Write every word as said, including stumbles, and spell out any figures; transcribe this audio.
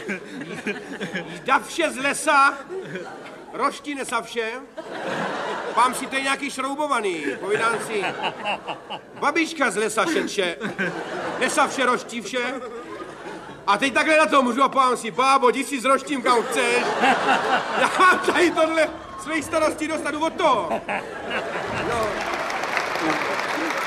Jda vše z lesa, roští nesa vše. Pám si to je nějaký šroubovaný, povídám si. Babička z lesa šetře, nesa vše, roští vše. A teď takhle na tom můžu a pám si, bábo, jdi si s roštím kam chceš. Já mám tady tohle svých starostí dostanu od toho. No.